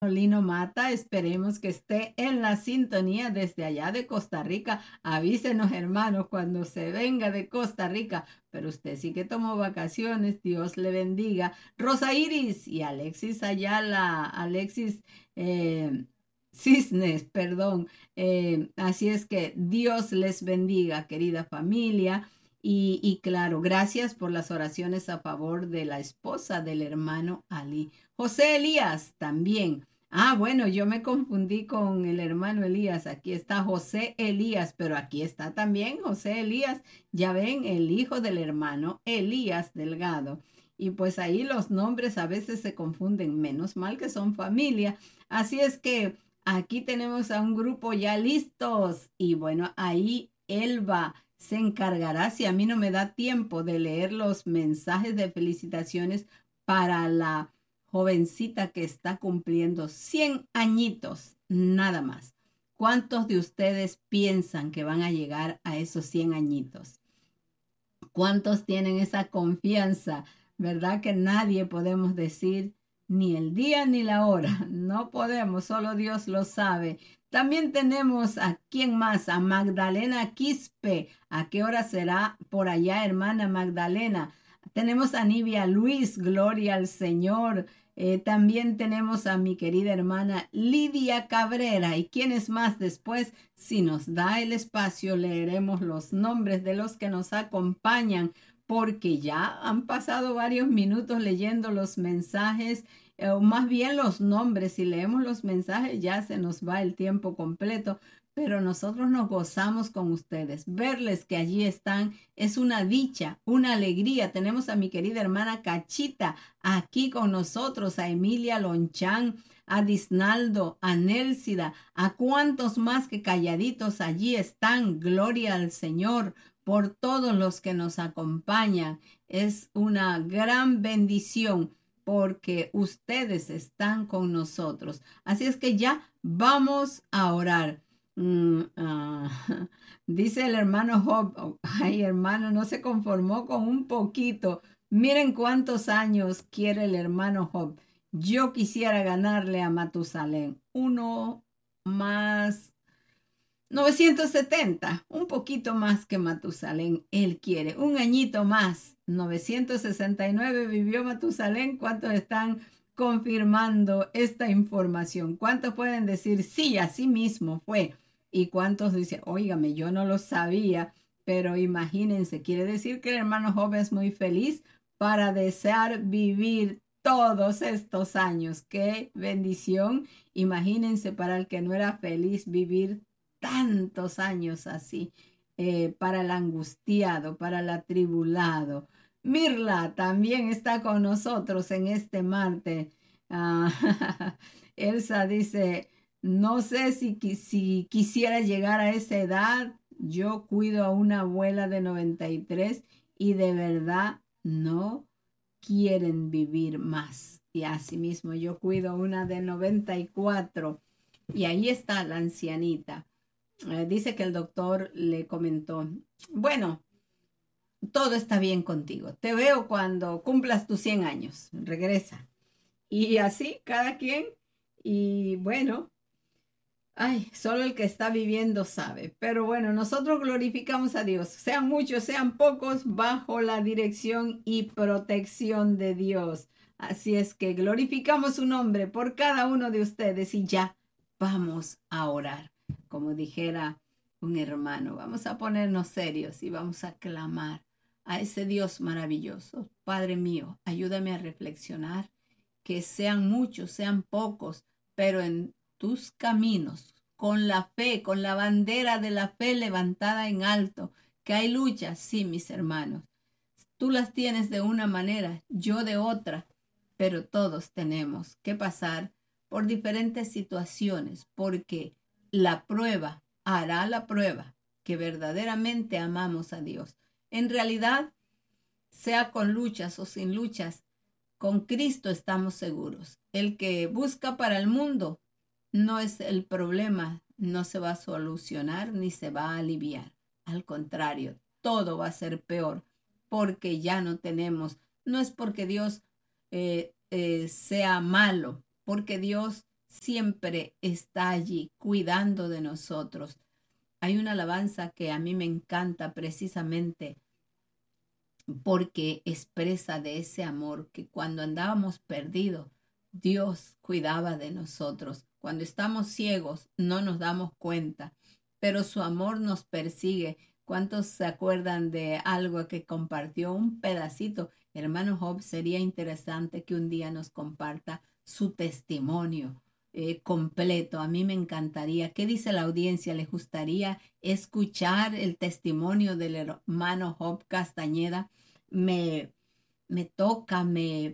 Lino Mata, esperemos que esté en la sintonía desde allá de Costa Rica. Avísenos, hermanos, cuando se venga de Costa Rica. Pero usted sí que tomó vacaciones, Dios le bendiga. Rosa Iris y Alexis Ayala, Alexis Cisnes, perdón. Así es que Dios les bendiga, querida familia. Y claro, gracias por las oraciones a favor de la esposa del hermano Ali. José Elías también. Ah, bueno, yo me confundí con el hermano Elías. Aquí está José Elías, pero aquí está también José Elías. Ya ven, el hijo del hermano Elías Delgado. Y pues ahí los nombres a veces se confunden, menos mal que son familia. Así es que aquí tenemos a un grupo ya listos. Y bueno, ahí Elba se encargará, si a mí no me da tiempo de leer los mensajes de felicitaciones para la jovencita que está cumpliendo 100 añitos, nada más. ¿Cuántos de ustedes piensan que van a llegar a esos 100 añitos? ¿Cuántos tienen esa confianza? ¿Verdad que nadie podemos decir ni el día ni la hora? No podemos, solo Dios lo sabe. También tenemos a quién más, a Magdalena Quispe. ¿A qué hora será por allá, hermana Magdalena? Tenemos a Nivia Luis, gloria al Señor. También tenemos a mi querida hermana Lidia Cabrera. ¿Y quiénes más después? Si nos da el espacio, leeremos los nombres de los que nos acompañan, porque ya han pasado varios minutos leyendo los mensajes, o más bien los nombres. Si leemos los mensajes, ya se nos va el tiempo completo. Pero nosotros nos gozamos con ustedes. Verles que allí están es una dicha, una alegría. Tenemos a mi querida hermana Cachita aquí con nosotros, a Emilia Lonchan, a Disnaldo, a Nélcida, a cuantos más que calladitos allí están. Gloria al Señor por todos los que nos acompañan. Es una gran bendición porque ustedes están con nosotros. Así es que ya vamos a orar. Dice el hermano Job, oh, ay hermano, no se conformó con un poquito. Miren cuántos años quiere el hermano Job. Yo quisiera ganarle a Matusalén. Uno más 970, un poquito más que Matusalén. Él quiere un añito más. 969 vivió Matusalén. ¿Cuántos están confirmando esta información? ¿Cuántos pueden decir sí, así mismo fue? ¿Y cuántos dicen, óigame, yo no lo sabía? Pero imagínense, quiere decir que el hermano Job es muy feliz para desear vivir todos estos años. ¡Qué bendición! Imagínense para el que no era feliz vivir tantos años así, para el angustiado, para el atribulado. Mirla también está con nosotros en este martes. Elsa dice, no sé si quisiera llegar a esa edad. Yo cuido a una abuela de 93 y de verdad no quieren vivir más. Y asimismo yo cuido a una de 94 y ahí está la ancianita. Dice que el doctor le comentó, bueno, todo está bien contigo. Te veo cuando cumplas tus 100 años. Regresa. Y así cada quien. Y bueno, ay, solo el que está viviendo sabe. Pero bueno, nosotros glorificamos a Dios. Sean muchos, sean pocos, bajo la dirección y protección de Dios. Así es que glorificamos su nombre por cada uno de ustedes y ya vamos a orar. Como dijera un hermano, vamos a ponernos serios y vamos a clamar a ese Dios maravilloso. Padre mío, ayúdame a reflexionar, que sean muchos, sean pocos, pero en tus caminos, con la fe, con la bandera de la fe levantada en alto, que hay luchas, sí, mis hermanos. Tú las tienes de una manera, yo de otra, pero todos tenemos que pasar por diferentes situaciones, porque la prueba hará la prueba que verdaderamente amamos a Dios. En realidad, sea con luchas o sin luchas, con Cristo estamos seguros. El que busca para el mundo no es el problema, no se va a solucionar ni se va a aliviar. Al contrario, todo va a ser peor porque ya no tenemos, no es porque Dios sea malo, porque Dios siempre está allí cuidando de nosotros. Hay una alabanza que a mí me encanta precisamente porque expresa de ese amor que cuando andábamos perdidos, Dios cuidaba de nosotros. Cuando estamos ciegos, no nos damos cuenta, pero su amor nos persigue. ¿Cuántos se acuerdan de algo que compartió un pedacito? Hermano Job, sería interesante que un día nos comparta su testimonio completo. A mí me encantaría. ¿Qué dice la audiencia? ¿Les gustaría escuchar el testimonio del hermano Job Castañeda? Me, me toca,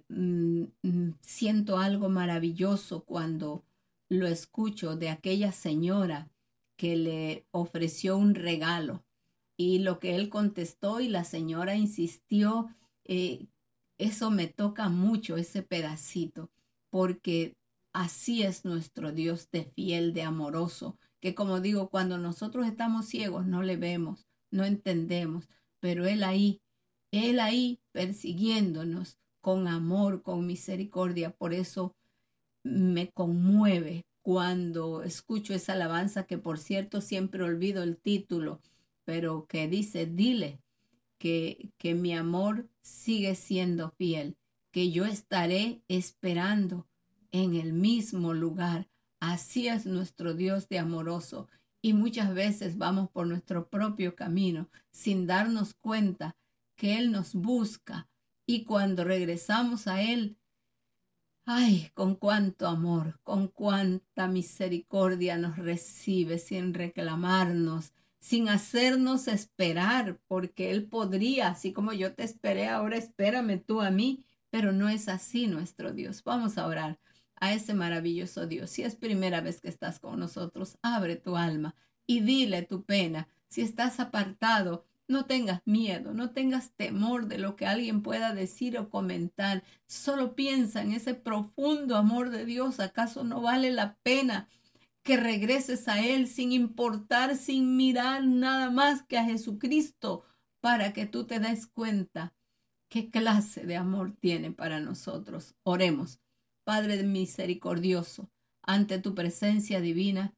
siento algo maravilloso cuando lo escucho de aquella señora que le ofreció un regalo y lo que él contestó y la señora insistió. eh, Eso me toca mucho, ese pedacito, porque así es nuestro Dios de fiel, de amoroso, que como digo, cuando nosotros estamos ciegos no le vemos, no entendemos, pero Él ahí persiguiéndonos con amor, con misericordia. Por eso me conmueve cuando escucho esa alabanza, que por cierto siempre olvido el título, pero que dice, dile que mi amor sigue siendo fiel, que yo estaré esperando en el mismo lugar. Así es nuestro Dios de amoroso. Y muchas veces vamos por nuestro propio camino sin darnos cuenta que Él nos busca. Y cuando regresamos a Él, ay, con cuánto amor, con cuánta misericordia nos recibe sin reclamarnos, sin hacernos esperar, porque Él podría, así como yo te esperé, ahora espérame tú a mí, pero no es así nuestro Dios. Vamos a orar a ese maravilloso Dios. Si es primera vez que estás con nosotros, abre tu alma y dile tu pena. Si estás apartado, no tengas miedo, no tengas temor de lo que alguien pueda decir o comentar. Solo piensa en ese profundo amor de Dios. ¿Acaso no vale la pena que regreses a Él sin importar, sin mirar nada más que a Jesucristo, para que tú te des cuenta qué clase de amor tiene para nosotros? Oremos. Padre misericordioso, ante tu presencia divina,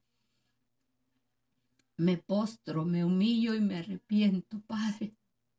me postro, me humillo y me arrepiento, Padre.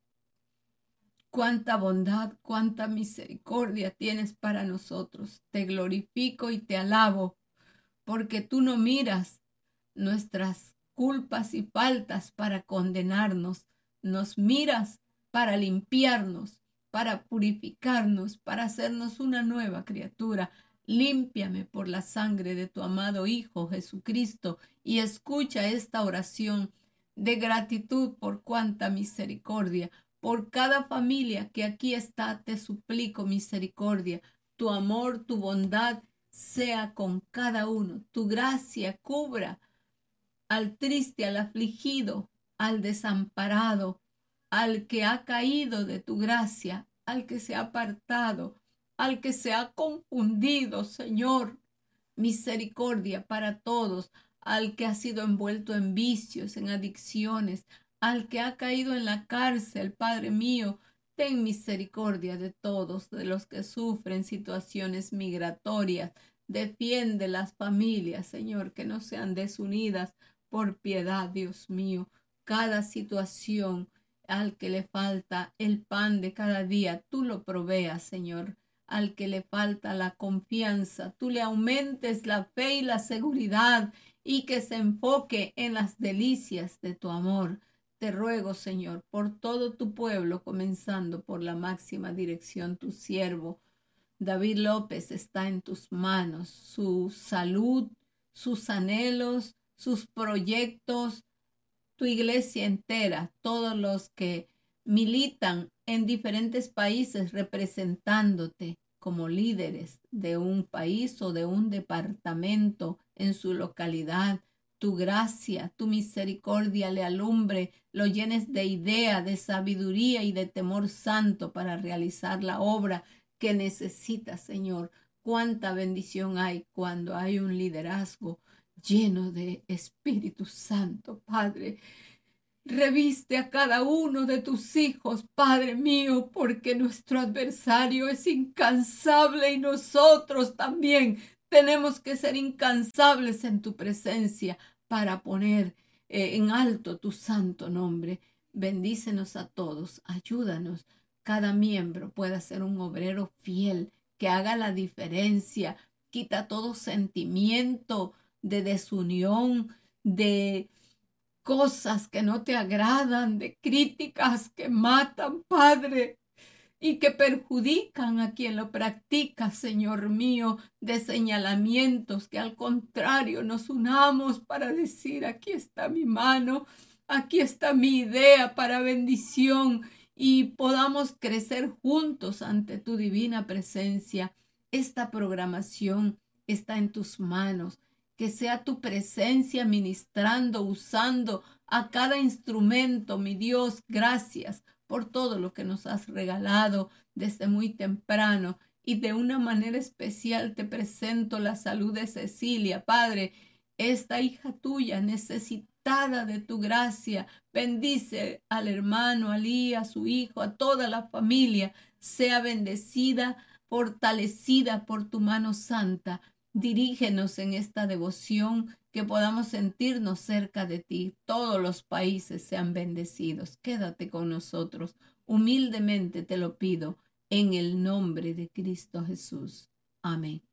Cuánta bondad, cuánta misericordia tienes para nosotros. Te glorifico y te alabo, porque tú no miras nuestras culpas y faltas para condenarnos. Nos miras para limpiarnos, para purificarnos, para hacernos una nueva criatura. Límpiame por la sangre de tu amado Hijo Jesucristo y escucha esta oración de gratitud por cuánta misericordia. Por cada familia que aquí está, te suplico misericordia. Tu amor, tu bondad sea con cada uno. Tu gracia cubra al triste, al afligido, al desamparado, al que ha caído de tu gracia, al que se ha apartado, al que se ha confundido, Señor. Misericordia para todos, al que ha sido envuelto en vicios, en adicciones, al que ha caído en la cárcel, Padre mío. Ten misericordia de todos, de los que sufren situaciones migratorias. Defiende las familias, Señor, que no sean desunidas por piedad, Dios mío. Cada situación al que le falta el pan de cada día, tú lo proveas, Señor. Al que le falta la confianza, tú le aumentes la fe y la seguridad y que se enfoque en las delicias de tu amor. Te ruego, Señor, por todo tu pueblo, comenzando por la máxima dirección, tu siervo David López, está en tus manos. Su salud, sus anhelos, sus proyectos, tu iglesia entera, todos los que militan en diferentes países representándote como líderes de un país o de un departamento en su localidad. Tu gracia, tu misericordia le alumbre, lo llenes de idea, de sabiduría y de temor santo para realizar la obra que necesita, Señor. Cuánta bendición hay cuando hay un liderazgo lleno de Espíritu Santo, Padre. Reviste a cada uno de tus hijos, Padre mío, porque nuestro adversario es incansable y nosotros también Tenemos que ser incansables en tu presencia para poner en alto tu santo nombre. Bendícenos a todos, ayúdanos. Cada miembro pueda ser un obrero fiel que haga la diferencia. Quita todo sentimiento de desunión, de cosas que no te agradan, de críticas que matan, Padre, y que perjudican a quien lo practica, Señor mío, de señalamientos, que al contrario nos unamos para decir, aquí está mi mano, aquí está mi idea para bendición, y podamos crecer juntos ante tu divina presencia. Esta programación está en tus manos. Que sea tu presencia ministrando, usando a cada instrumento, mi Dios. Gracias por todo lo que nos has regalado desde muy temprano. Y de una manera especial te presento la salud de Cecilia, Padre, esta hija tuya necesitada de tu gracia. Bendice al hermano Ali, a su hijo, a toda la familia. Sea bendecida, fortalecida por tu mano santa. Dirígenos en esta devoción, que podamos sentirnos cerca de ti. Todos los países sean bendecidos. Quédate con nosotros. Humildemente te lo pido en el nombre de Cristo Jesús. Amén.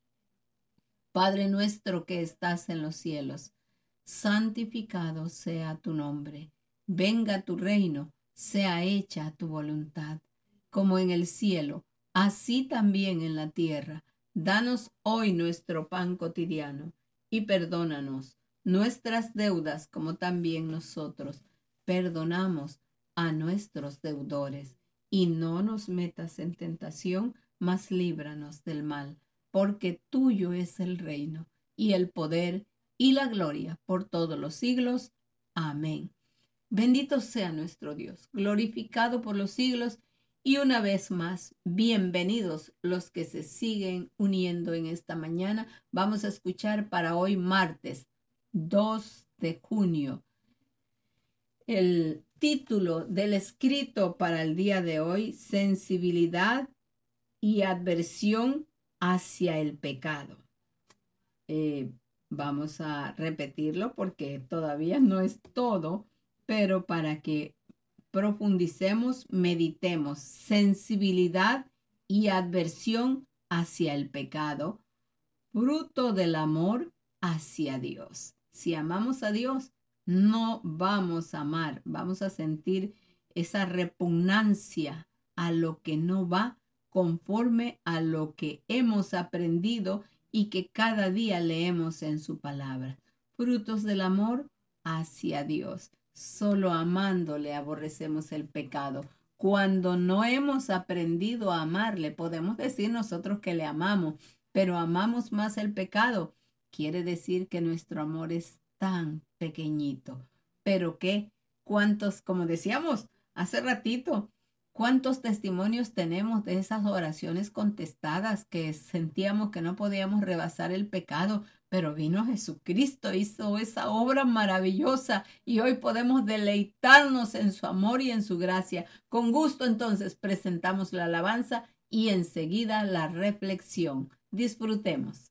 Padre nuestro que estás en los cielos, santificado sea tu nombre. Venga tu reino, sea hecha tu voluntad, como en el cielo, así también en la tierra. Danos hoy nuestro pan cotidiano y perdónanos nuestras deudas como también nosotros perdonamos a nuestros deudores. Y no nos metas en tentación, mas líbranos del mal, porque tuyo es el reino y el poder y la gloria por todos los siglos. Amén. Bendito sea nuestro Dios, glorificado por los siglos. Y una vez más, bienvenidos los que se siguen uniendo en esta mañana. Vamos a escuchar para hoy martes 2 de junio. El título del escrito para el día de hoy: sensibilidad y adversión hacia el pecado. Vamos a repetirlo porque todavía no es todo, pero para que profundicemos, meditemos. Sensibilidad y adversión hacia el pecado, fruto del amor hacia Dios. Si amamos a Dios, no vamos a amar, vamos a sentir esa repugnancia a lo que no va conforme a lo que hemos aprendido y que cada día leemos en su palabra. Frutos del amor hacia Dios. Solo amándole aborrecemos el pecado. Cuando no hemos aprendido a amarle, podemos decir nosotros que le amamos, pero amamos más el pecado. Quiere decir que nuestro amor es tan pequeñito. Pero qué, cuántos, como decíamos hace ratito, cuántos testimonios tenemos de esas oraciones contestadas, que sentíamos que no podíamos rebasar el pecado, pero vino Jesucristo, hizo esa obra maravillosa y hoy podemos deleitarnos en su amor y en su gracia. Con gusto entonces presentamos la alabanza y enseguida la reflexión. Disfrutemos.